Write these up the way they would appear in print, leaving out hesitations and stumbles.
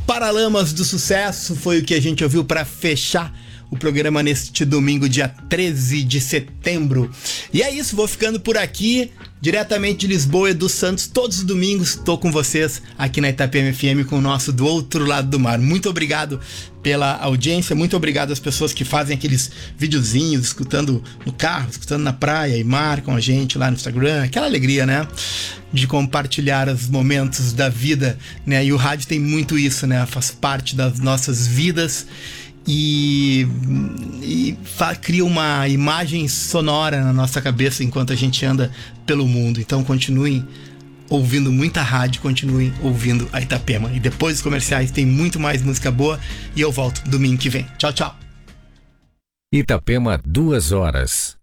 Paralamas do Sucesso foi o que a gente ouviu para fechar o programa neste domingo, dia 13 de setembro. E é isso, vou ficando por aqui, diretamente de Lisboa e dos Santos. Todos os domingos estou com vocês aqui na Itapema FM com o nosso Do Outro Lado do Mar. Muito obrigado pela audiência, muito obrigado às pessoas que fazem aqueles videozinhos, escutando no carro, escutando na praia e marcam a gente lá no Instagram. Aquela alegria, né? De compartilhar os momentos da vida, né? E o rádio tem muito isso, né? Faz parte das nossas vidas. E cria uma imagem sonora na nossa cabeça enquanto a gente anda pelo mundo. Então continuem ouvindo muita rádio, continuem ouvindo a Itapema. E depois dos comerciais tem muito mais música boa e eu volto domingo que vem. Tchau, tchau. Itapema, 2 horas.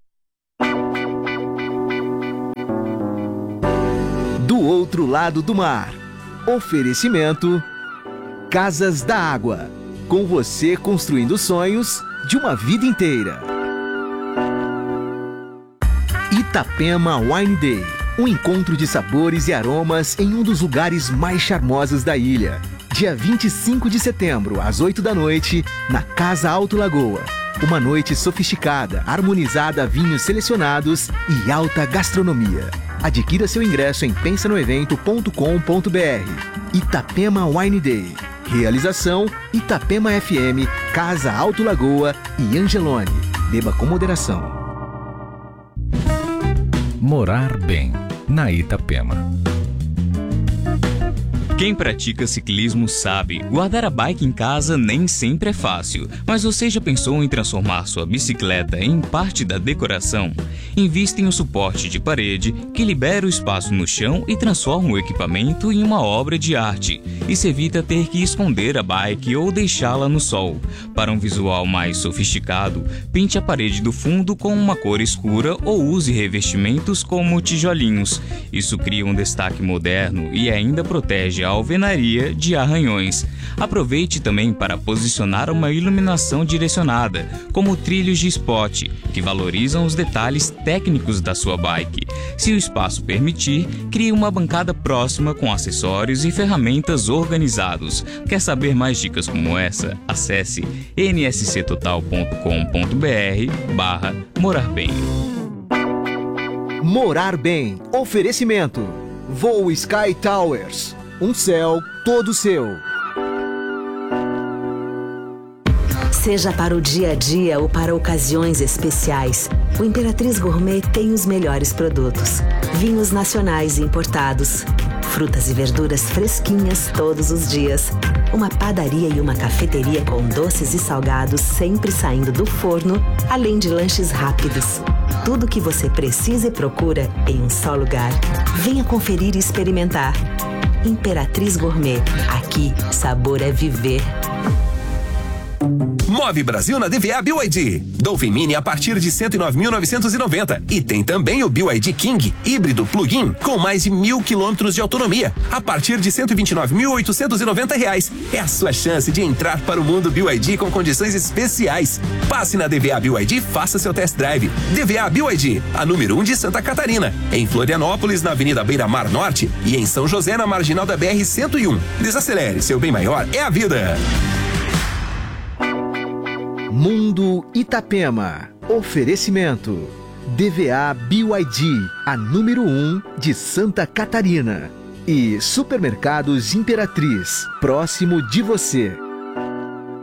Do Outro Lado do Mar. Oferecimento Casas da Água. Com você construindo sonhos de uma vida inteira. Itapema Wine Day. Um encontro de sabores e aromas em um dos lugares mais charmosos da ilha. Dia 25 de setembro, às 8 da noite, na Casa Alto Lagoa. Uma noite sofisticada, harmonizada a vinhos selecionados e alta gastronomia. Adquira seu ingresso em pensanoevento.com.br. Itapema Wine Day. Realização Itapema FM, Casa Alto Lagoa e Angelone. Beba com moderação. Morar bem, na Itapema. Quem pratica ciclismo sabe, guardar a bike em casa nem sempre é fácil. Mas você já pensou em transformar sua bicicleta em parte da decoração? Invista em um suporte de parede que libera o espaço no chão e transforma o equipamento em uma obra de arte. Isso evita ter que esconder a bike ou deixá-la no sol. Para um visual mais sofisticado, pinte a parede do fundo com uma cor escura ou use revestimentos como tijolinhos. Isso cria um destaque moderno e ainda protege a alvenaria de arranhões. Aproveite também para posicionar uma iluminação direcionada, como trilhos de spot, que valorizam os detalhes técnicos da sua bike. Se o espaço permitir, crie uma bancada próxima com acessórios e ferramentas organizados. Quer saber mais dicas como essa? Acesse nsctotal.com.br/morar bem. Morar bem. Oferecimento. Voo Sky Towers. Um céu todo seu. Seja para o dia a dia ou para ocasiões especiais, o Imperatriz Gourmet tem os melhores produtos. Vinhos nacionais e importados, frutas e verduras fresquinhas todos os dias, uma padaria e uma cafeteria com doces e salgados sempre saindo do forno, além de lanches rápidos. Tudo o que você precisa e procura em um só lugar. Venha conferir e experimentar. Imperatriz Gourmet. Aqui, sabor é viver. Move Brasil na DVA BYD. Dolphin Mini a partir de 109.990. E tem também o BYD King, híbrido plug-in, com mais de 1.000 quilômetros de autonomia, a partir de R$129.890. É a sua chance de entrar para o mundo BYD com condições especiais. Passe na DVA BYD e faça seu test drive. DVA BYD, a número 1 de Santa Catarina. Em Florianópolis, na Avenida Beira Mar Norte. E em São José, na Marginal da BR-101. Desacelere, seu bem maior é a vida. Mundo Itapema. Oferecimento. DVA BYD, a número 1 de Santa Catarina. E Supermercados Imperatriz, próximo de você.